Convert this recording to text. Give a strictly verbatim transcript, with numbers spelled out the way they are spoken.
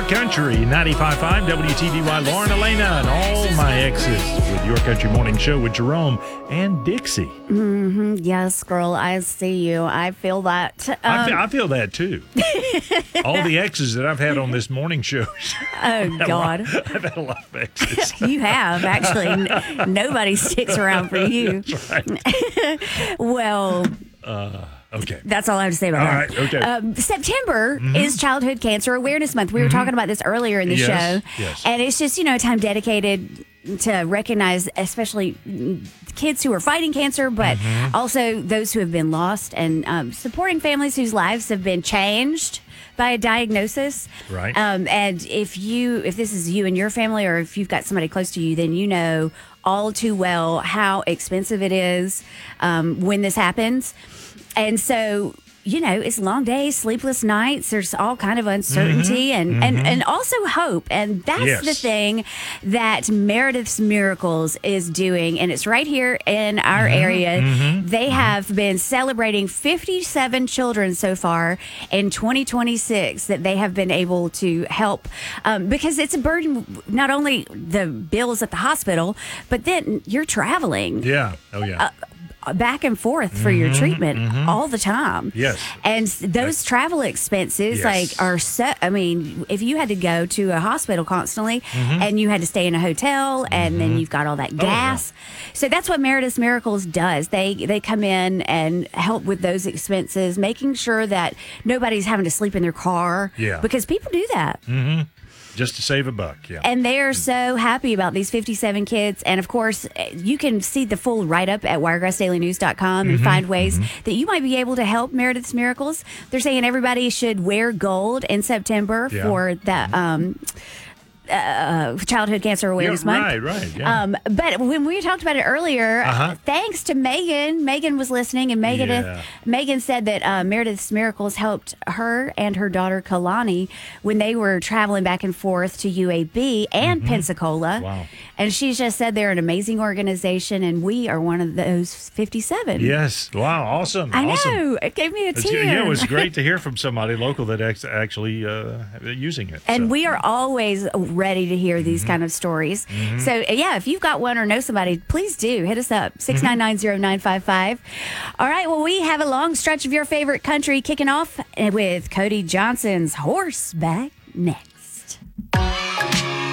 Country, ninety-five point five W T B Y, Lauren Elena, and all my exes with Your Country Morning Show with Jerome and Dixie. Mm-hmm. Yes, girl, I see you. I feel that. Um, I, feel, I feel that too. All the exes that I've had on this morning show. Oh, God. I've had a lot of exes. You have, actually. N- nobody sticks around for you. That's right. Well... Uh, okay. That's all I have to say about all that. Right, okay. Um, September mm-hmm. is Childhood Cancer Awareness Month. We were mm-hmm. talking about this earlier in the yes, show. Yes. And it's just, you know, a time dedicated to recognize especially kids who are fighting cancer, but mm-hmm. also those who have been lost, and um, supporting families whose lives have been changed by a diagnosis. Right. Um, and if you, if this is you and your family, or if you've got somebody close to you, then you know all too well how expensive it is um, when this happens. And so, you know, it's long days, sleepless nights. There's all kind of uncertainty mm-hmm. and, Mm-hmm. and, and also hope. And that's yes. the thing that Meredith's Miracles is doing. And it's right here in our mm-hmm. area. Mm-hmm. They mm-hmm. have been celebrating fifty-seven children so far in twenty twenty-six that they have been able to help, um, because it's a burden, not only the bills at the hospital, but then you're traveling. Yeah. Oh, yeah. Uh, back and forth for mm-hmm, your treatment mm-hmm. all the time. Yes. And those That's, travel expenses, yes. like, are so, I mean, if you had to go to a hospital constantly mm-hmm. and you had to stay in a hotel and mm-hmm. then you've got all that gas. Oh, yeah. So that's what Meredith's Miracles does. They, they come in and help with those expenses, making sure that nobody's having to sleep in their car. Yeah. Because people do that. Mm-hmm. Just to save a buck, yeah. And they are so happy about these fifty-seven kids. And, of course, you can see the full write-up at wiregrass daily news dot com and mm-hmm, find ways mm-hmm. that you might be able to help Meredith's Miracles. They're saying everybody should wear gold in September yeah. for the um, uh, Childhood Cancer Awareness yeah, Month. Right, right, yeah. Um, but when we talked about it earlier, uh-huh. thanks to Megan, Megan was listening, and Megan, yeah. Megan said that uh, Meredith's Miracles helped her and her daughter Kalani when they were traveling back and forth to U A B and mm-hmm. Pensacola. Wow. And she just said they're an amazing organization, and we are one of those fifty-seven. Yes. Wow. Awesome. I awesome. know. It gave me a tear. Yeah, it was great to hear from somebody local that ex- actually uh, using it. And so. we are always ready to hear these mm-hmm. kind of stories. Mm-hmm. So, yeah, if you've got one or know somebody, please do. Hit us up, six nine nine, zero nine five five. All right, well, we have a long stretch of your favorite country kicking off with Cody Johnson's Horseback Neck.